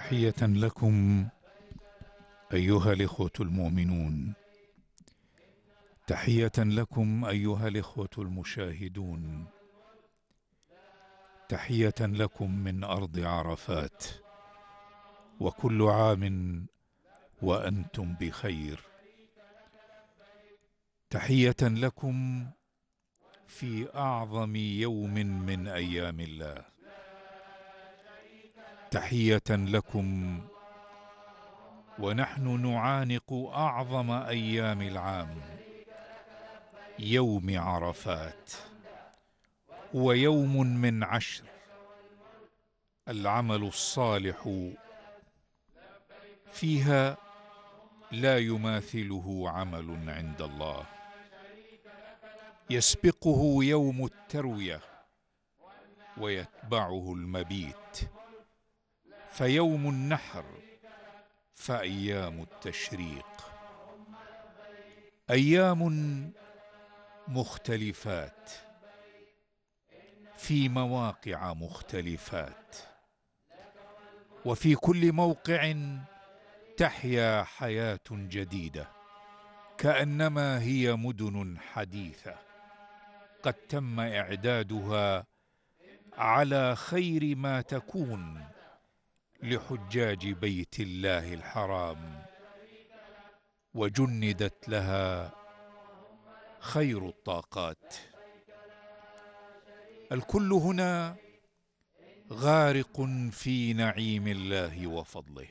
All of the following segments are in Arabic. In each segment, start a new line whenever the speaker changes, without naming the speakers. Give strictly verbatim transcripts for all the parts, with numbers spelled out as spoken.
تحية لكم أيها الإخوة المؤمنون، تحية لكم أيها الإخوة المشاهدون، تحية لكم من أرض عرفات، وكل عام وأنتم بخير. تحية لكم في أعظم يوم من أيام الله، تحية لكم ونحن نعانق أعظم أيام العام، يوم عرفات. هو يوم من عشر، العمل الصالح فيها لا يماثله عمل عند الله. يسبقه يوم التروية ويتبعه المبيت، فيوم النحر فأيام التشريق، أيام مختلفات في مواقع مختلفات، وفي كل موقع تحيا حياة جديدة، كأنما هي مدن حديثة قد تم إعدادها على خير ما تكون لحجاج بيت الله الحرام، وجندت لها خير الطاقات. الكل هنا غارق في نعيم الله وفضله،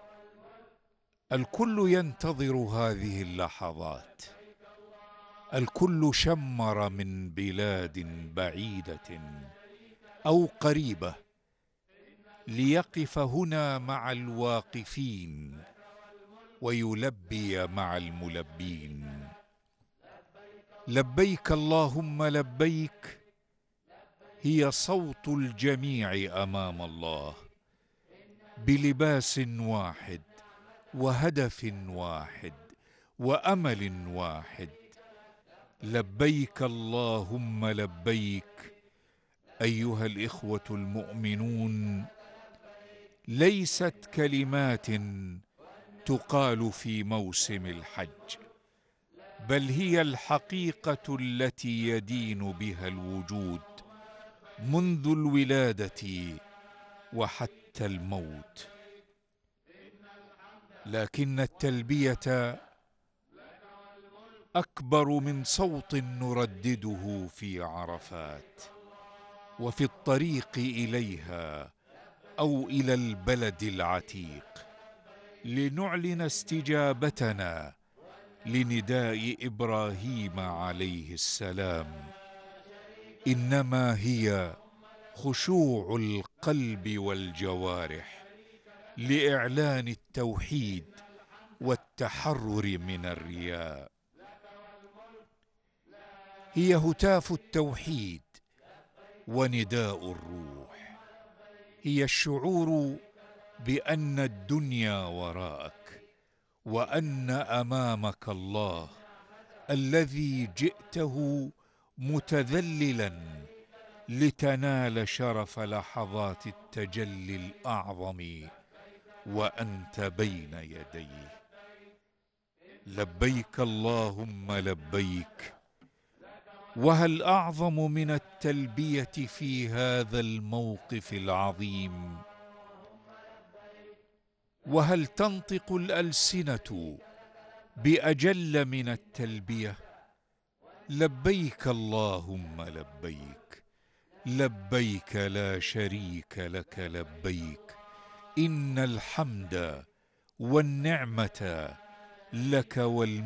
الكل ينتظر هذه اللحظات، الكل شمر من بلاد بعيدة أو قريبة ليقف هنا مع الواقفين ويلبي مع الملبين. لبيك اللهم لبيك هي صوت الجميع أمام الله، بلباس واحد وهدف واحد وأمل واحد. لبيك اللهم لبيك أيها الإخوة المؤمنون، ليست كلمات تقال في موسم الحج، بل هي الحقيقة التي يدين بها الوجود منذ الولادة وحتى الموت. لكن التلبية أكبر من صوت نردده في عرفات وفي الطريق إليها أو إلى البلد العتيق، لنعلن استجابتنا لنداء إبراهيم عليه السلام. إنما هي خشوع القلب والجوارح لإعلان التوحيد والتحرر من الرياء. هي هتاف التوحيد ونداء الروح، هي الشعور بأن الدنيا وراءك، وأن أمامك الله الذي جئته متذللا لتنال شرف لحظات التجلي الأعظم وأنت بين يديه. لبيك اللهم لبيك. وهل أعظم من التلبية في هذا الموقف العظيم؟ وهل تنطق الألسنة بأجل من التلبية؟ لبيك اللهم لبيك، لبيك لا شريك لك لبيك، إن الحمد والنعمة لك والملك